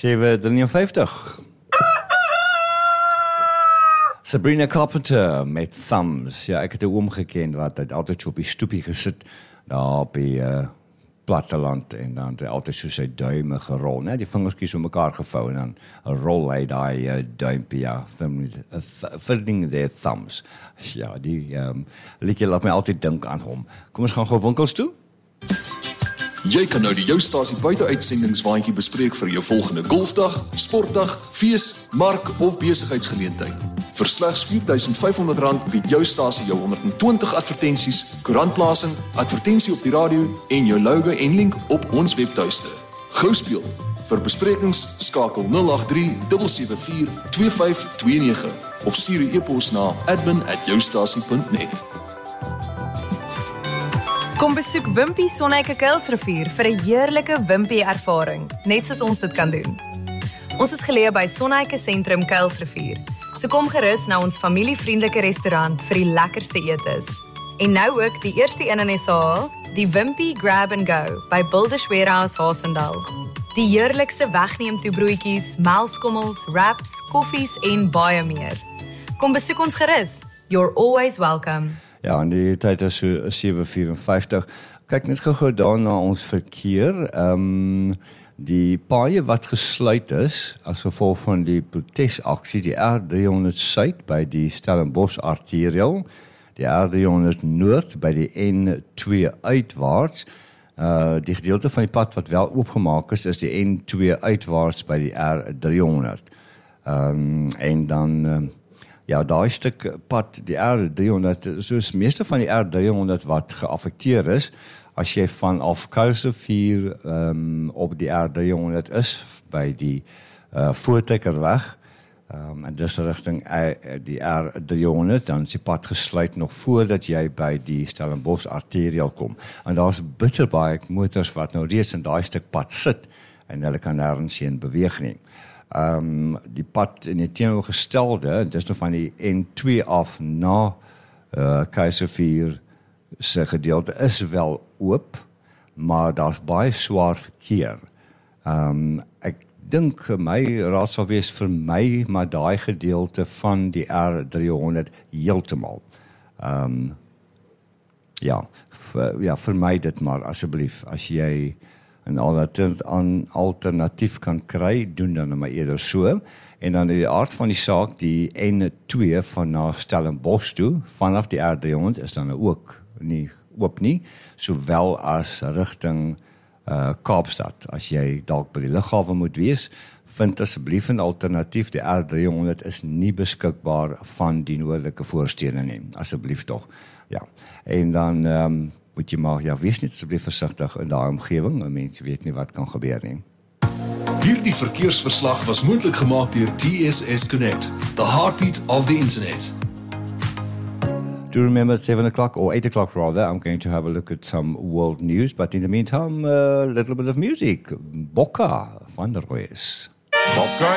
7:53. Sabrina Carpenter met Thumbs. Ja, ek het 'n oom geken wat het altyd so op die stoepie gesit, daar op die platteland, en dan het hy altyd so sy duime gerol, né? Die vingertjies so mekaar gevou, en dan rol hy daai duimpie, ja, filling their thumbs. Ja, die liedjie laat my altyd dink aan hom. Kom ons gaan gou winkels toe. Jy kan nou die Joustasie buiteuitsendingswaandjie bespreek vir jou volgende golfdag, sportdag, fees, mark of besigheidsgeleentheid. Vir slegs R4,500 bied Joustasie jou 120 advertensies, koerantplasing, advertensie op die radio en jou logo en link op ons webtuiste. Gou speel. Vir besprekings skakel 083 774 2529 of stuur 'n e-pos na admin@joustasie.net. Kom besoek Wimpy Sonneike Kuilsrivier vir 'n heerlike Wimpy ervaring, net soos ons dit kan doen. Ons is geleë by Sonneike Sentrum Kuilsrivier, so kom gerus na ons familievriendelike restaurant vir die lekkerste etes. En nou ook die eerste een in SA, die Wimpy Grab and Go by Builders Warehouse Haasendal. Die heerlikste wegneemtoebroodjies, melkskommels, wraps, koffies en baie meer. Kom besoek ons gerus. You're always welcome. Ja, en die tyd is so 7:54. Kyk net gou daar na ons verkeer. Die paaie wat gesluit is as gevolg van die protesaksie, die R300 Suid by die Stellenbosch arterial, die R300 Noord by die N2 uitwaarts. Die gedeelte van die pad wat wel oopgemaak is die N2 uitwaarts by die R300. En dan ja, daai stuk pad, die R300, soos meeste van die R300 wat geaffekteer is, as jy vanaf Kuilsrivier op die R300 is, by die Voortrekker-weg, en dis rigting die R300, dan is die pad gesluit nog voordat jy by die Stellenbosch arterial kom. En daar is bitter baie motors wat nou reeds in daai stuk pad sit, en hulle kan nêrens heen beweeg nie. Die pad in die teenoorgestelde, dis nou van die N2 af na Kuilsrivier se gedeelte is wel oop, maar daar's baie swaar verkeer. Ek dink my raad sal wees vir my, maar daai gedeelte van die R300 heeltemal. Vermy dit maar asseblief, as jy 'n alternatief kan kry, doen dan maar eerder so. En dan die aard van die saak, die N2 van na Stellenbosch toe, vanaf die R300 is dan ook nie oop nie, sowel as rigting Kaapstad. As jy dalk by die lughawe moet wees, vind asseblief 'n alternatief. Die R300 is nie beskikbaar van die noordelike voorstede nie, asseblief tog. Ja, en dan moet jy maar, wees net asseblief versigtig in daai omgewing, mense weet nie wat kan gebeur nie. Hierdie verkeersverslag was moontlik gemaak deur TSS Connect, the heartbeat of the internet. Do remember at 7 o'clock, or 8 o'clock rather, I'm going to have a look at some world news, but in the meantime, a little bit of music. Bokka van der Roos.